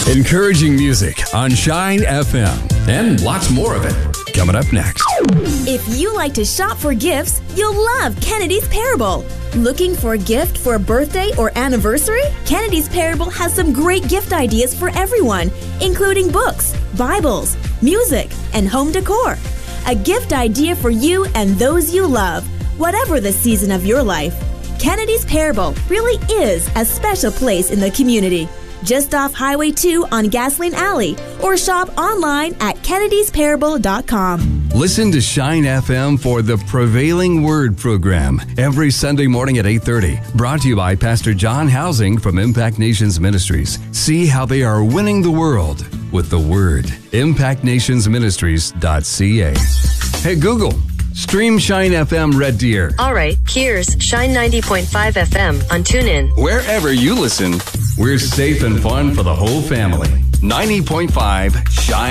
Encouraging music on Shine FM. And lots more of it coming up next. If you like to shop for gifts, you'll love Kennedy's Parable. Looking for a gift for a birthday or anniversary? Kennedy's Parable has some great gift ideas for everyone, including books, Bibles, music, and home decor. A gift idea for you and those you love, whatever the season of your life. Kennedy's Parable really is a special place in the community. Just off Highway 2 on Gasoline Alley, or shop online at kennedysparable.com. Listen to Shine FM for the Prevailing Word program every Sunday morning at 8:30. Brought to you by Pastor John Housing from Impact Nations Ministries. See how they are winning the world with the Word. ImpactNationsMinistries.ca. Hey Google, stream Shine FM Red Deer. All right, here's Shine 90.5 FM on TuneIn. Wherever you listen, we're safe and fun for the whole family. 90.5 Shine.